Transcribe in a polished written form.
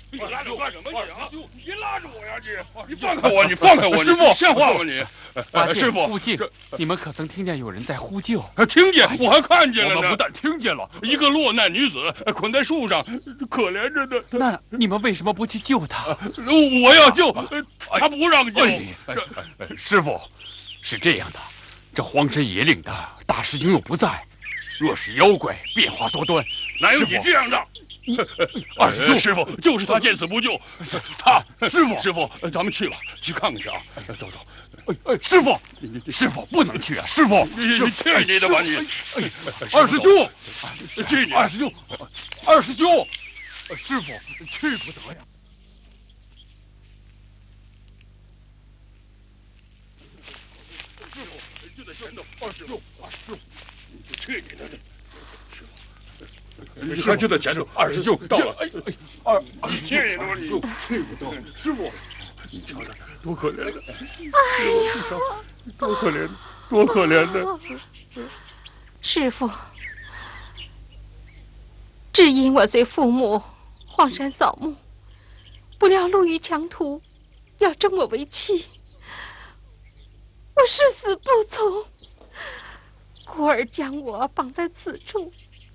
你拉着我干什么你啊？你拉着我呀你放开我！你放开我！ 师傅， 像话吗你？师傅， 附近你们可曾听见有人在呼救？ 听见，我还看见了呢。 我们不但听见了， 一个落难女子捆在树上，可怜着呢。 那你们为什么不去救她？ 我要救，他不让救。 师傅，是这样的，这荒山野岭的，大师兄又不在，若是妖怪变化多端， 哪有你这样的？ 二师兄， 师傅，就是他见死不救。师傅，咱们去吧，去看看去啊！走。 师傅不能去啊！师傅， 你去你的吧你！ 二师兄， 去你！ 二师兄，师傅去不得呀！ 师傅就在前头。二师兄，去你的！你看就在前头。二师兄到了。你去你的吧你！去不得。师傅，你瞧瞧，多可怜！ 哎呀， 多可怜，多可怜的！ 师傅，只因我随父母荒山扫墓，不料路遇强徒，要征我为妻，我誓死不从。故而将我绑在此处，